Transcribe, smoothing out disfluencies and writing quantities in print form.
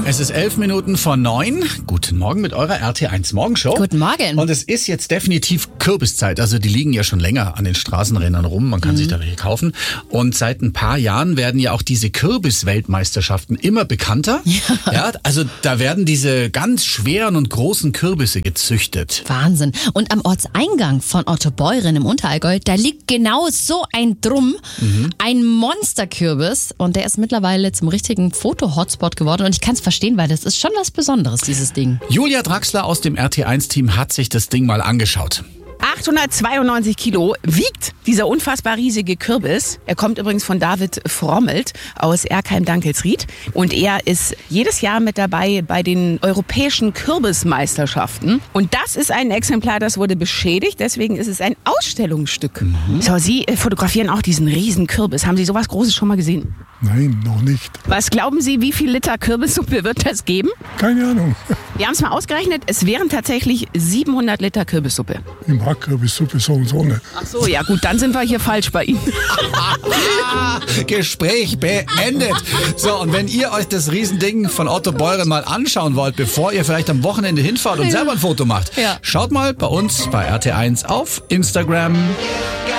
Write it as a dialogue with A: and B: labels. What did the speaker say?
A: Es ist 11 Minuten vor 9. Guten Morgen mit eurer RT1 Morgenshow.
B: Guten Morgen.
A: Und es ist jetzt definitiv Kürbiszeit. Also die liegen ja schon länger an den Straßenrändern rum. Man kann sich da welche kaufen. Und seit ein paar Jahren werden ja auch diese Kürbis-Weltmeisterschaften immer bekannter. Ja, also da werden diese ganz schweren und großen Kürbisse gezüchtet.
B: Wahnsinn. Und am Ortseingang von Ottobeuren im Unterallgäu, da liegt genau so ein Drum, ein Monsterkürbis. Und der ist mittlerweile zum richtigen Foto-Hotspot geworden. Und ich kann es verstehen, weil das ist schon was Besonderes, dieses Ding.
A: Julia Draxler aus dem RT1-Team hat sich das Ding mal angeschaut.
C: 892 Kilo wiegt dieser unfassbar riesige Kürbis. Er kommt übrigens von David Frommelt aus Erkheim-Dankelsried. Und er ist jedes Jahr mit dabei bei den europäischen Kürbismeisterschaften. Und das ist ein Exemplar, das wurde beschädigt. Deswegen ist es ein Ausstellungsstück. So, Sie fotografieren auch diesen riesen Kürbis. Haben Sie sowas Großes schon mal gesehen?
D: Nein, noch nicht.
C: Was glauben Sie, wie viel Liter Kürbissuppe wird das geben?
D: Keine Ahnung.
C: Wir haben es mal ausgerechnet. Es wären tatsächlich 700 Liter Kürbissuppe.
D: Ich mag Kürbissuppe so und so nicht.
C: Ach so, ja gut, dann sind wir hier falsch bei Ihnen.
A: Gespräch beendet. So, und wenn ihr euch das Riesending von Ottobeuren mal anschauen wollt, bevor ihr vielleicht am Wochenende hinfahrt und selber ein Foto macht, schaut mal bei uns bei RT1 auf Instagram.